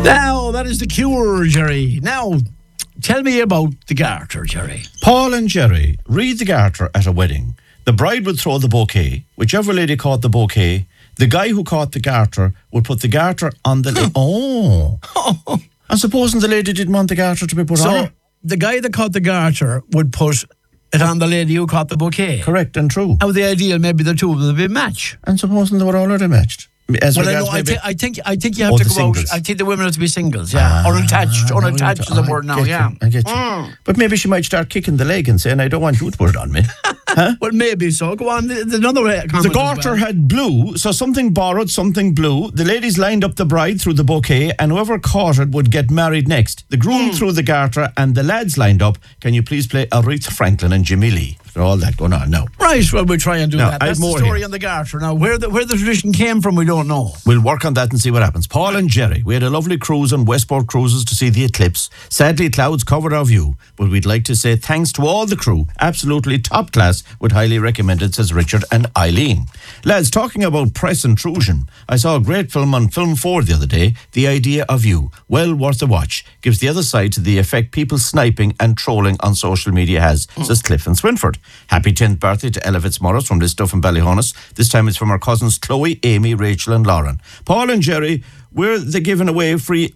Now, that is the Cure, Jerry. Now, tell me about the garter, Jerry. Paul and Jerry read the garter at a wedding. The bride would throw the bouquet. Whichever lady caught the bouquet, the guy who caught the garter would put the garter on the... Oh. And supposing the lady didn't want the garter to be put on her? So, the guy that caught the garter would put it on the lady who caught the bouquet. Correct and true. Now, the ideal, maybe the two of them would be a match. And supposing they were already matched. As Well, regards I maybe- think you have to go singles. out. I think the women have to be singles, yeah. Unattached is the word now, yeah. I get you. But maybe she might start kicking the leg and saying, I don't want you to put it on me. Well, maybe so. Go on. There's another comment. The garter had blue, so something borrowed, something blue. The ladies lined up the bride through the bouquet, and whoever caught it would get married next. The groom threw the garter, and the lads lined up. Can you please play Aretha Franklin and Jimmy Lee? All that going on now. Right, well, we'll try and do Now, that. I That's have the more story here. on the garter. Now, where the tradition came from, we don't know. We'll work on that and see what happens. Paul and Jerry, we had a lovely cruise on Westport Cruises to see the eclipse. Sadly, clouds covered our view, but we'd like to say thanks to all the crew. Absolutely top class, would highly recommend it, says Richard and Eileen. Lads, talking about press intrusion, I saw a great film on Film 4 the other day, The Idea of You. Well worth a watch. Gives the other side to the effect people sniping and trolling on social media has, says Cliff and Swinford. Happy 10th birthday to Ella Fitzmaurice from this stuff in Ballyhonus. This time it's from our cousins Chloe, Amy, Rachel and Lauren. Paul and Jerry, were they giving away free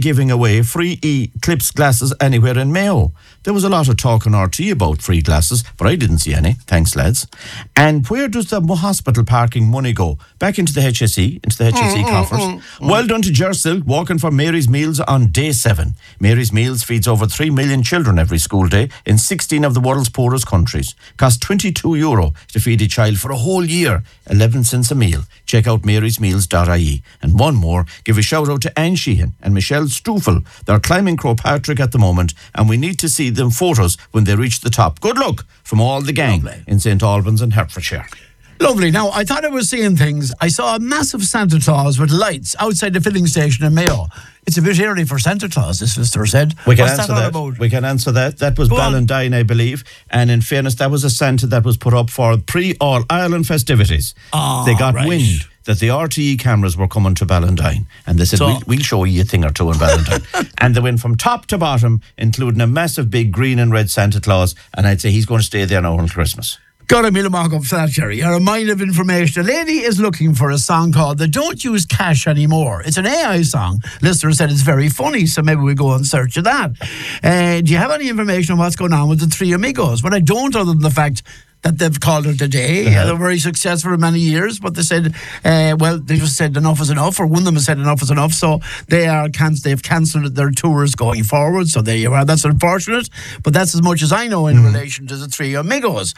Eclipse glasses anywhere in Mayo? There was a lot of talk on RT about free glasses, but I didn't see any. Thanks, lads. And where does the hospital parking money go? Back into the HSE, coffers. Well done to Ger Silk, walking for Mary's Meals on day 7. Mary's Meals feeds over 3 million children every school day in 16 of the world's poorest countries. Costs €22 to feed a child for a whole year, 11 cents a meal. Check out marysmeals.ie. And one more, give a shout out to Anne Sheehan and Michelle Stoufel. They're climbing Croagh Patrick at the moment, and we need to see them photos when they reach the top. Good luck from all the gang in St Albans and Hertfordshire. Lovely. Now, I thought I was seeing things. I saw a massive Santa Claus with lights outside the filling station in Mayo. It's a bit early for Santa Claus, this listener said. We can What's answer that all that. about? We can answer that. That was Go on. Ballandine, I believe. And in fairness, that was a Santa that was put up for pre-All-Ireland festivities. They got right. wind that the RTE cameras were coming to Ballandine. And they said, So- we'll show you a thing or two in Ballandine. And they went from top to bottom, including a massive big green and red Santa Claus. And I'd say he's going to stay there now until Christmas. Got a million mark up for that, Jerry. A reminder of information. A lady is looking for a song called The Don't Use Cash Anymore. It's an AI song. Listener said it's very funny, so maybe we go and search of that. Do you have any information on what's going on with the Three Amigos? Well, I don't, other than the fact that they've called it a day. They're very successful for many years, but they said, they just said enough is enough, or one of them has said enough is enough, so they've cancelled their tours going forward, so there you are. That's unfortunate, but that's as much as I know in relation to the Three Amigos.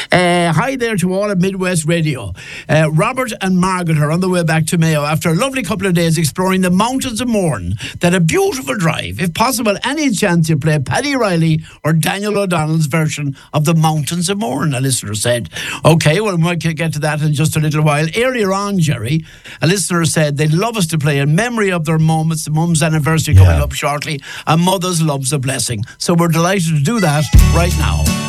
Hi there to all at Midwest Radio. Robert and Margaret are on the way back to Mayo after a lovely couple of days exploring the mountains of Mourne. They had a beautiful drive. If possible, any chance you play Paddy Riley or Daniel O'Donnell's version of the Mountains of Mourne, a listener said. Okay, well, we might get to that in just a little while. Earlier on, Jerry, a listener said they'd love us to play in memory of their moments, the mum's anniversary coming up shortly, and Mother's Love's a Blessing. So we're delighted to do that right now.